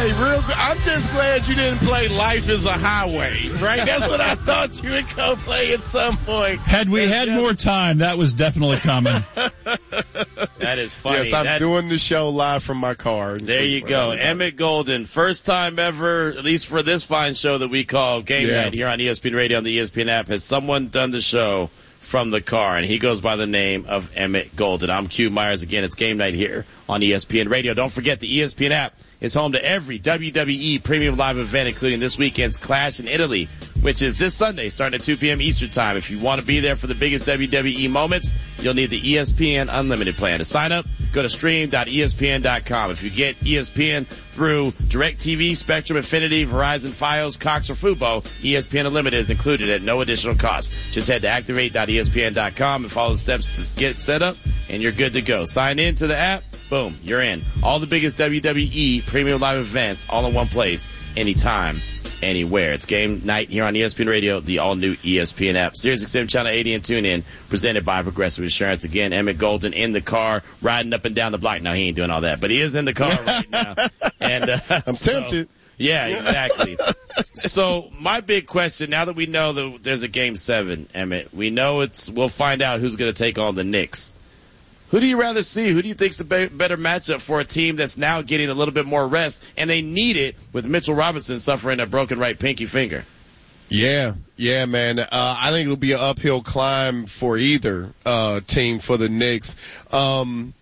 Hey, I'm just glad you didn't play Life is a Highway, right? That's what I thought you would go play at some point. Had we had more time, that was definitely coming. That is funny. Yes, I'm doing the show live from my car. There you go. Emmett Golden, first time ever, at least for this fine show that we call Game Night here on ESPN Radio and the ESPN app, has someone done the show from the car, and he goes by the name of Emmett Golden. I'm Q Myers. Again, it's Game Night here on ESPN Radio. Don't forget the ESPN app is home to every WWE premium live event, including this weekend's Clash in Italy, which is this Sunday starting at 2 p.m. Eastern Time. If you want to be there for the biggest WWE moments, you'll need the ESPN Unlimited plan. To sign up, go to stream.espn.com. If you get ESPN through DirecTV, Spectrum, Infinity, Verizon, Fios, Cox, or Fubo, ESPN Unlimited is included at no additional cost. Just head to activate.espn.com and follow the steps to get set up, and you're good to go. Sign in to the app. Boom, you're in. All the biggest WWE premium live events all in one place, anytime, anywhere. It's Game Night here on ESPN Radio, the all-new ESPN app. SiriusXM Channel 80 and TuneIn, presented by Progressive Insurance. Again, Emmett Golden in the car, riding up and down the block. No, he ain't doing all that, but he is in the car right now. And I'm tempted. Yeah, exactly. So my big question, now that we know that there's a Game 7, Emmett, we know we'll find out who's going to take on the Knicks. Who do you rather see? Who do you think's the better matchup for a team that's now getting a little bit more rest, and they need it with Mitchell Robinson suffering a broken right pinky finger? Yeah, man. I think it'll be an uphill climb for either team for the Knicks. I'll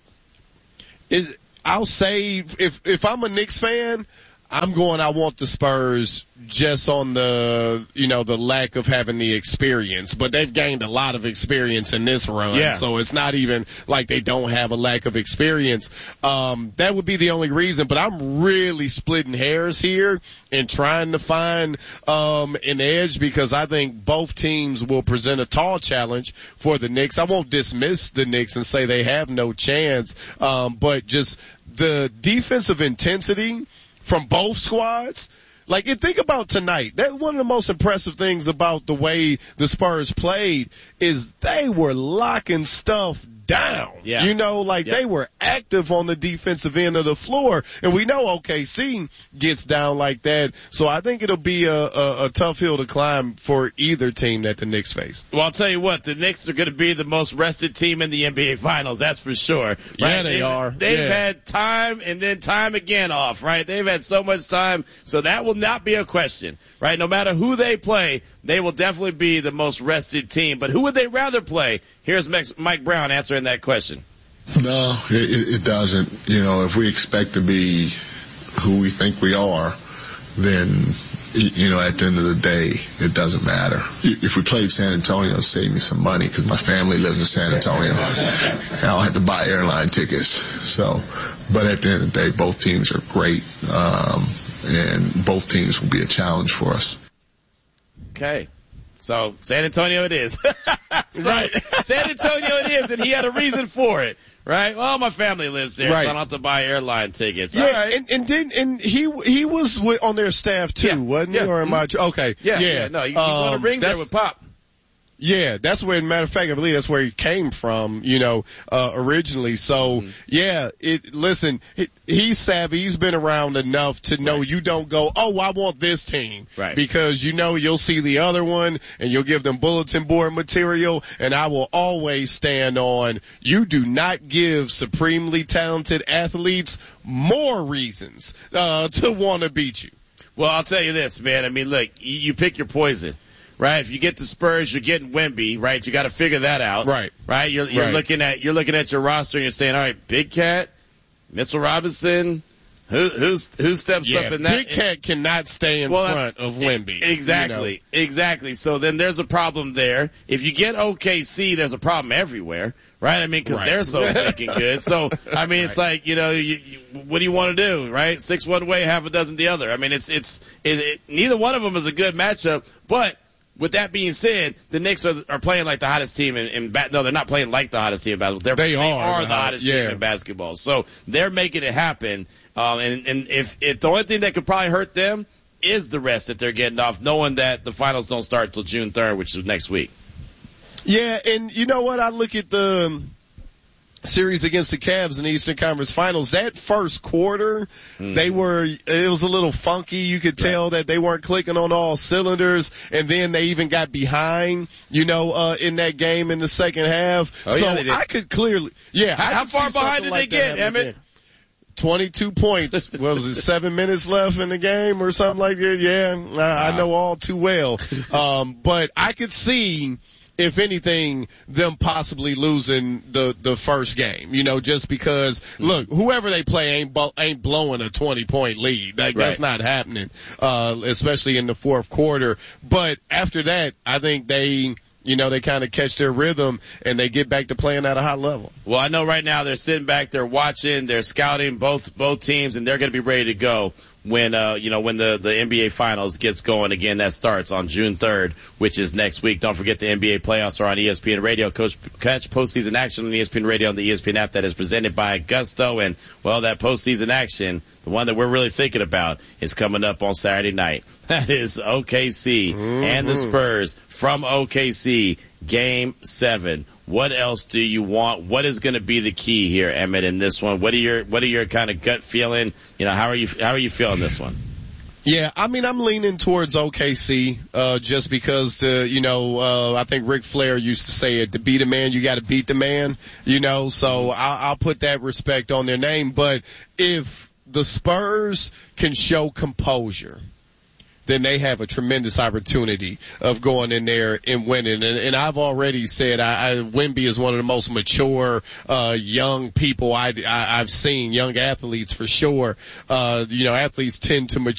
say if I'm a Knicks fan, I want the Spurs just on the lack of having the experience, but they've gained a lot of experience in this run. Yeah. So it's not even like they don't have a lack of experience. That would be the only reason, but I'm really splitting hairs here and trying to find, an edge because I think both teams will present a tall challenge for the Knicks. I won't dismiss the Knicks and say they have no chance, but just the defensive intensity from both squads. Like, you think about tonight. That one of the most impressive things about the way the Spurs played is they were locking stuff down. Yeah. They were active on the defensive end of the floor. And we know OKC gets down like that. So I think it'll be a tough hill to climb for either team that the Knicks face. Well, I'll tell you what, the Knicks are going to be the most rested team in the NBA Finals, that's for sure. Right? Yeah, they are. They've had time and then time again off, right? They've had so much time, so that will not be a question, right? No matter who they play, they will definitely be the most rested team. But who would they rather play? Here's Mike Brown answering that question. No, it doesn't. If we expect to be who we think we are, then, at the end of the day, it doesn't matter. If we played San Antonio, it'd save me some money because my family lives in San Antonio. I don't have to buy airline tickets. But at the end of the day, both teams are great, and both teams will be a challenge for us. Okay. So, San Antonio it is. Right. San Antonio it is, and he had a reason for it. Right? Well, my family lives there, right. So I don't have to buy airline tickets. Yeah, all right. and he was on their staff too, wasn't he? Or am I? Okay. Yeah. No, you won a ring there with Pop. Yeah, that's where, matter of fact, I believe that's where he came from, originally. So, listen, he's savvy. He's been around enough to know you don't go, oh, I want this team. Right. Because you'll see the other one and you'll give them bulletin board material, and I will always stand on, you do not give supremely talented athletes more reasons, to want to beat you. Well, I'll tell you this, man. I mean, look, you pick your poison. Right, if you get the Spurs, you're getting Wemby, right? You got to figure that out. Right. You're looking at your roster and you're saying, all right, Big Cat, Mitchell Robinson, who steps up in that? Big Cat cannot stay in front of Wemby. Exactly. So then there's a problem there. If you get OKC, there's a problem everywhere. Right? I mean, cause they're so stinking good. So, I mean, it's like, what do you want to do, right? 6 one way, half a dozen the other. I mean, neither one of them is a good matchup, but with that being said, the Knicks are playing like the hottest team no, they're not playing like the hottest team in basketball. They are the hottest team in basketball. So they're making it happen. And if the only thing that could probably hurt them is the rest that they're getting off, knowing that the finals don't start until June 3rd, which is next week. Yeah, and you know what? I look at series against the Cavs in the Eastern Conference Finals, that first quarter, it was a little funky. You could tell that they weren't clicking on all cylinders, and then they even got behind, in that game in the second half. Oh, yeah, they did. I could clearly, How far behind did they get, Emmett? 22 points. What was it, 7 minutes left in the game or something like that? Yeah, I know all too well. But I could see, if anything, them possibly losing the first game, just because, look, whoever they play ain't blowing a 20-point lead. That's not happening, especially in the fourth quarter. But after that, I think they kind of catch their rhythm and they get back to playing at a high level. Well, I know right now they're sitting back, they're watching, they're scouting both teams, and they're going to be ready to go when the NBA Finals gets going again. That starts on June 3rd, which is next week. Don't forget the NBA playoffs are on ESPN Radio. Catch postseason action on ESPN Radio on the ESPN app that is presented by Gusto. And, well, that postseason action, the one that we're really thinking about, is coming up on Saturday night. That is OKC and the Spurs from OKC, Game 7. What else do you want? What is going to be the key here, Emmett, in this one? What are your kind of gut feeling? How are you feeling this one? Yeah, I'm leaning towards OKC, just because, I think Ric Flair used to say it, to beat a man, you gotta beat the man, so I'll put that respect on their name. But if the Spurs can show composure, then they have a tremendous opportunity of going in there and winning. And I've already said Wemby is one of the most mature young people I've seen, young athletes for sure. Athletes tend to mature